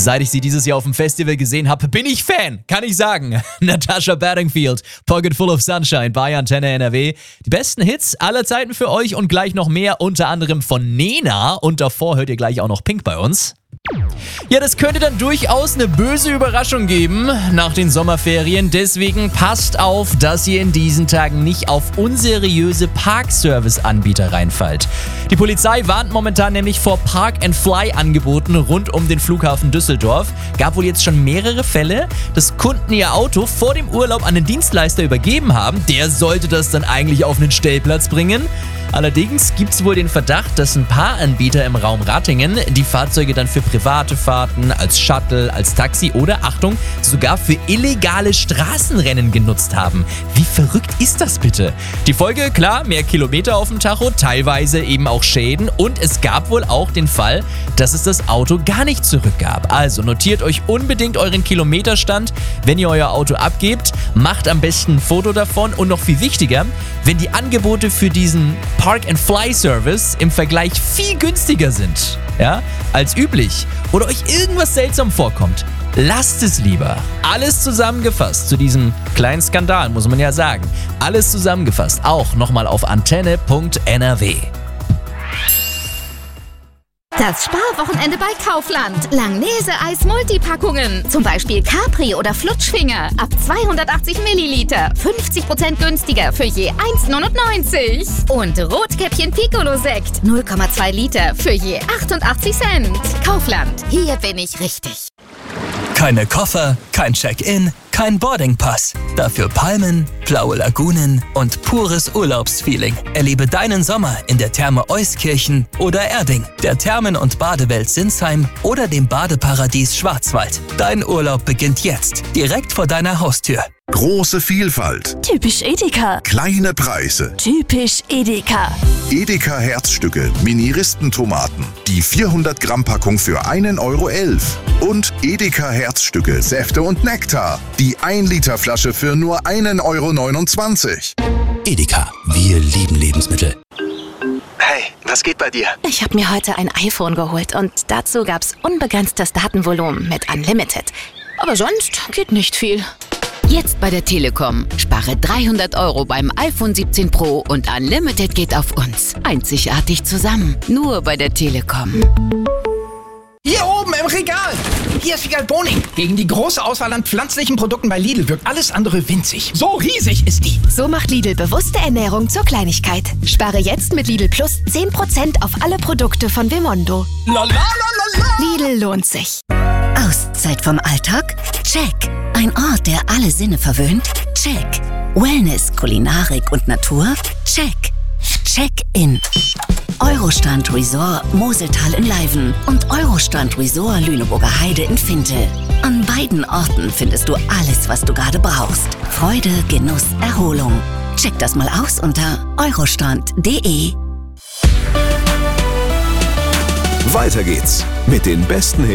Seit ich sie dieses Jahr auf dem Festival gesehen habe, bin ich Fan, kann ich sagen. Natasha Bedingfield, Pocket Full of Sunshine bei Antenne NRW. Die besten Hits aller Zeiten für euch und gleich noch mehr, unter anderem von Nena. Und davor hört ihr gleich auch noch Pink bei uns. Ja, das könnte dann durchaus eine böse Überraschung geben nach den Sommerferien. Deswegen passt auf, dass ihr in diesen Tagen nicht auf unseriöse Parkservice-Anbieter reinfallt. Die Polizei warnt momentan nämlich vor Park-and-Fly-Angeboten rund um den Flughafen Düsseldorf. Gab wohl jetzt schon mehrere Fälle, dass Kunden ihr Auto vor dem Urlaub an den Dienstleister übergeben haben. Der sollte das dann eigentlich auf einen Stellplatz bringen. Allerdings gibt es wohl den Verdacht, dass ein paar Anbieter im Raum Ratingen die Fahrzeuge dann für private Fahrten, als Shuttle, als Taxi oder, Achtung, sogar für illegale Straßenrennen genutzt haben. Wie verrückt ist das bitte? Die Folge, klar, mehr Kilometer auf dem Tacho, teilweise eben auch Schäden und es gab wohl auch den Fall, dass es das Auto gar nicht zurückgab. Also notiert euch unbedingt euren Kilometerstand, wenn ihr euer Auto abgebt, macht am besten ein Foto davon und noch viel wichtiger, wenn die Angebote für diesen Park-and-Fly-Service im Vergleich viel günstiger sind, ja, als üblich oder euch irgendwas seltsam vorkommt, lasst es lieber. Alles zusammengefasst zu diesem kleinen Skandal, muss man ja sagen. Alles zusammengefasst auch nochmal auf antenne.nrw. Das Sparwochenende bei Kaufland. Langnese-Eis Multipackungen. Zum Beispiel Capri oder Flutschfinger. Ab 280 Milliliter. 50% günstiger für je 1,99. Und Rotkäppchen Piccolo Sekt. 0,2 Liter für je 88 Cent. Kaufland. Hier bin ich richtig. Keine Koffer, kein Check-in, kein Boardingpass. Dafür Palmen, blaue Lagunen und pures Urlaubsfeeling. Erlebe deinen Sommer in der Therme Euskirchen oder Erding, der Thermen- und Badewelt Sinsheim oder dem Badeparadies Schwarzwald. Dein Urlaub beginnt jetzt, direkt vor deiner Haustür. Große Vielfalt. Typisch Edeka. Kleine Preise. Typisch Edeka. Edeka Herzstücke, Mini-Ristentomaten. Die 400 Gramm Packung für 1,11 €. Und Edeka Herzstücke, Säfte und Nektar. Die 1 Liter Flasche für nur 1,29 €. Edeka, wir lieben Lebensmittel. Hey, was geht bei dir? Ich habe mir heute ein iPhone geholt und dazu gab's unbegrenztes Datenvolumen mit Unlimited. Aber sonst geht nicht viel. Jetzt bei der Telekom. Spare 300 € beim iPhone 17 Pro und Unlimited geht auf uns. Einzigartig zusammen. Nur bei der Telekom. Hier oben im Regal. Hier ist Figal Boning. Gegen die große Auswahl an pflanzlichen Produkten bei Lidl wirkt alles andere winzig. So riesig ist die. So macht Lidl bewusste Ernährung zur Kleinigkeit. Spare jetzt mit Lidl Plus 10% auf alle Produkte von Vimondo. Lidl lohnt sich. Auszeit vom Alltag? Check. Ein Ort, der alle Sinne verwöhnt? Check. Wellness, Kulinarik und Natur? Check. Check-in. Eurostrand Resort Moseltal in Leiven und Eurostrand Resort Lüneburger Heide in Fintel. An beiden Orten findest du alles, was du gerade brauchst. Freude, Genuss, Erholung. Check das mal aus unter eurostrand.de. Weiter geht's mit den besten